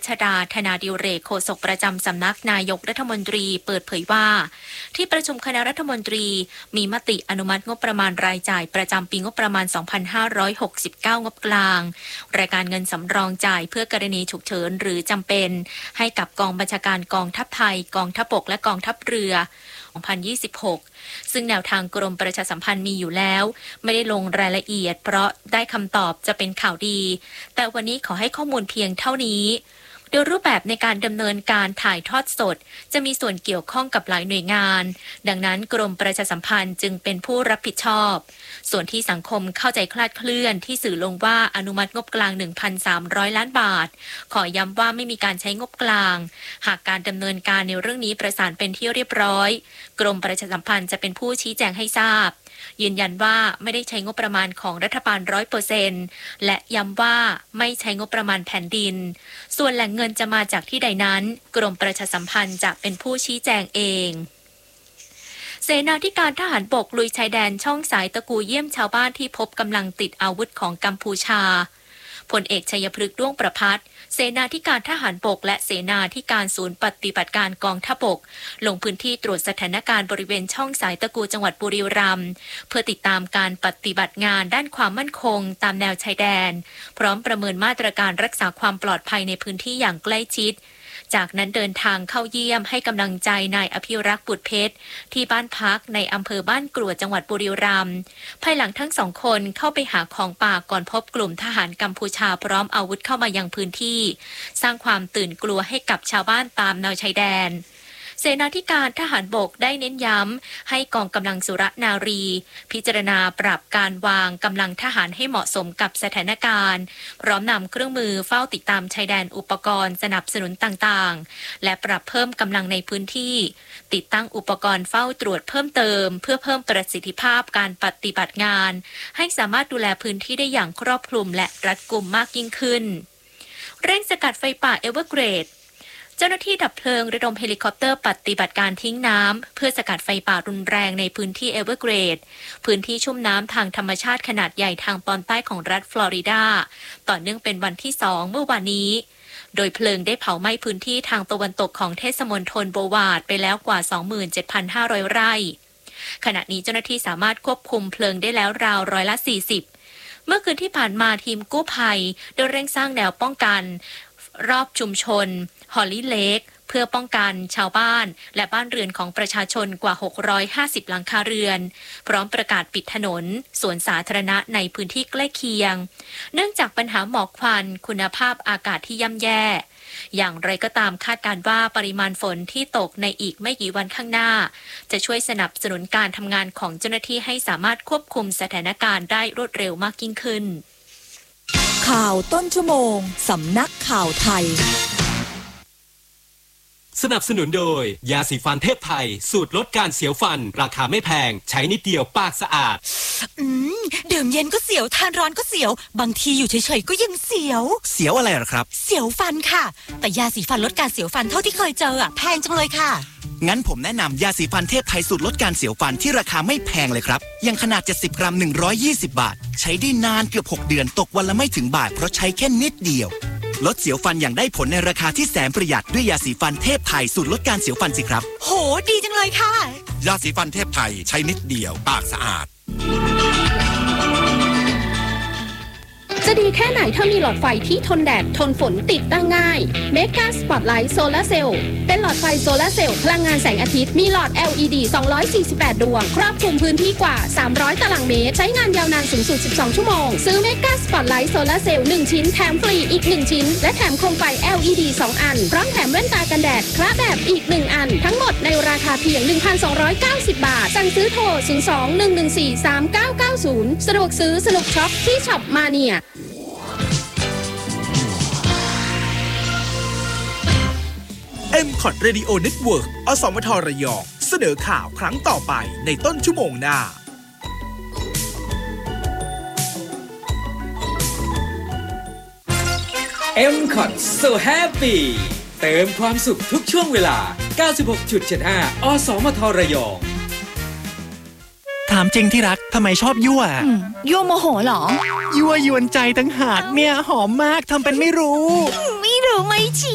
ชดาธนาดิเรกโฆษกประจำสำนักนายกรัฐมนตรีเปิดเผยว่าที่ประชุมคณะรัฐมนตรีมีมติอนุมัติงบประมาณรายจ่ายประจำปีงบประมาณ 2569 งบกลางรายการเงินสำรองจ่ายเพื่อกรณีฉุกเฉินหรือจำเป็นให้กับกองบัญชาการกองทัพไทยกองทัพบกและกองทัพเรือ 2026 ซึ่งแนวทางกรมประชาสัมพันธ์มีอยู่แล้วไม่ได้ลงรายละเอียดเพราะได้คำตอบจะเป็นข่าวดีแต่วันนี้ขอให้ข้อมูลเพียงเท่านี้โดยรูปแบบในการดำเนินการถ่ายทอดสดจะมีส่วนเกี่ยวข้องกับหลายหน่วยงานดังนั้นกรมประชาสัมพันธ์จึงเป็นผู้รับผิดชอบส่วนที่สังคมเข้าใจคลาดเคลื่อนที่สื่อลงว่าอนุมัติงบกลาง 1,300 ล้านบาทขอย้ำว่าไม่มีการใช้งบกลางหากการดำเนินการในเรื่องนี้ประสานเป็นที่เรียบร้อยกรมประชาสัมพันธ์จะเป็นผู้ชี้แจงให้ทราบยืนยันว่าไม่ได้ใช้งบประมาณของรัฐบาล 100% และย้ำว่าไม่ใช้งบประมาณแผ่นดินส่วนแหล่งเงินจะมาจากที่ใดนั้นกรมประชาสัมพันธ์จะเป็นผู้ชี้แจงเองเสนาธิการทหารบกลุยชายแดนช่องสายตะกูเยี่ยมชาวบ้านที่พบกำลังติดอาวุธของกัมพูชาพลเอกชัยพฤกษ์ด้วงประภัสเสนาธิการทหารบกและเสนาธิการศูนย์ปฏิบัติการกองทัพบกลงพื้นที่ตรวจสถานการณ์บริเวณช่องสายตะกูจังหวัดบุรีรัมย์เพื่อติดตามการปฏิบัติงานด้านความมั่นคงตามแนวชายแดนพร้อมประเมินมาตรการรักษาความปลอดภัยในพื้นที่อย่างใกล้ชิดจากนั้นเดินทางเข้าเยี่ยมให้กำลังใจนายอภิรักษ์บุตรเพชรที่บ้านพักในอำเภอบ้านกรวดจังหวัดบุรีรัมย์ภายหลังทั้งสองคนเข้าไปหาของป่าก่อนพบกลุ่มทหารกัมพูชาพร้อมอาวุธเข้ามายังพื้นที่สร้างความตื่นกลัวให้กับชาวบ้านตามแนวชายแดนเสนาธิการทหารบกได้เน้นย้ำให้กองกำลังสุรนารีพิจารณาปรับการวางกำลังทหารให้เหมาะสมกับสถานการณ์พร้อมนำเครื่องมือเฝ้าติดตามชายแดนอุปกรณ์สนับสนุนต่างๆและปรับเพิ่มกำลังในพื้นที่ติดตั้งอุปกรณ์เฝ้าตรวจเพิ่มเติมเพื่อเพิ่มประสิทธิภาพการปฏิบัติงานให้สามารถดูแลพื้นที่ได้อย่างครอบคลุมและรัดกุมมากยิ่งขึ้นเร่งสกัดไฟป่าเอเวอร์เกรดเจ้าหน้าที่ดับเพลิงระดมเฮลิคอปเตอร์ปฏิบัติการทิ้งน้ำเพื่อสกัดไฟป่ารุนแรงในพื้นที่เอเวอร์เกรดพื้นที่ชุ่มน้ำทางธรรมชาติขนาดใหญ่ทางตอนใต้ของรัฐฟลอริดาต่อเนื่องเป็นวันที่2เมื่อวานนี้โดยเพลิงได้เผาไหม้พื้นที่ทางตะวันตกของเทศมณฑลโบวาร์ดไปแล้วกว่า 27,500 ไร่ขณะนี้เจ้าหน้าที่สามารถควบคุมเพลิงได้แล้วราว40%เมื่อคืนที่ผ่านมาทีมกู้ภัยได้เร่งสร้างแนวป้องกันรอบชุมชนฮอลลี่เลคเพื่อป้องกันชาวบ้านและบ้านเรือนของประชาชนกว่า650หลังคาเรือนพร้อมประกาศปิดถนนสวนสาธารณะในพื้นที่ใกล้เคียงเนื่องจากปัญหาหมอกควันคุณภาพอากาศที่ย่ำแย่อย่างไรก็ตามคาดการณ์ว่าปริมาณฝนที่ตกในอีกไม่กี่วันข้างหน้าจะช่วยสนับสนุนการทำงานของเจ้าหน้าที่ให้สามารถควบคุมสถานการณ์ได้รวดเร็วมากยิ่งขึ้นข่าวต้นชั่วโมงสำนักข่าวไทยสนับสนุนโดยยาสีฟันเทพไทยสูตรลดการเสียวฟันราคาไม่แพงใช้นิดเดียวปากสะอาดดื่มเย็นก็เสียวทานร้อนก็เสียวบางทีอยู่เฉยๆก็ยังเสียวอะไรหรอครับเสียวฟันค่ะแต่ยาสีฟันลดการเสียวฟันเท่าที่เคยเจอแพงจังเลยค่ะงั้นผมแนะนำยาสีฟันเทพไทยสูตรลดการเสียวฟันที่ราคาไม่แพงเลยครับยังขนาด70 กรัม120 บาทใช้ได้นานเกือบ6 เดือนตกวันละไม่ถึงบาทเพราะใช้แค่นิดเดียวลดเสียวฟันอย่างได้ผลในราคาที่แสนประหยัดด้วยยาสีฟันเทพไทยสูตรลดการเสียวฟันสิครับโหดีจังเลยค่ะยาสีฟันเทพไทยใช้นิดเดียวปากสะอาดจะดีแค่ไหนถ้ามีหลอดไฟที่ทนแดดทนฝนติดตั้งง่ายเมกาสปอตไลท์โซลาร์เซลล์เป็นหลอดไฟโซลาร์เซลล์พลังงานแสงอาทิตย์มีหลอด LED 248 ดวงครอบคลุมพื้นที่กว่า300ตารางเมตรใช้งานยาวนานสูงสุด12ชั่วโมงซื้อเมกาสปอตไลท์โซลาร์เซลล์1ชิ้นแถมฟรีอีก1ชิ้นและแถมโคมไฟ LED 2 อันพร้อมแถมแว่นตากันแดดคละแบบอีก1อันทั้งหมดในราคาเพียง 1,290 บาทสั่งซื้อโทร 02-114-3990 สะดวกซื้อสนุกช็อปที่ช็อปมาเนีย M-Cot Radio Network อสมทระยองเสนอข่าวครั้งต่อไปในต้นชั่วโมงหน้า M-Cot So Happy เติมความสุขทุกช่วงเวลา 96.75 อสมทระยองถามจริงที่รักทำไมชอบยั่วยั่วโมโหเหรอยั่วยวนใจตั้งหากเนี่ยหอมมากทำเป็นไม่รู้ไม่ชี้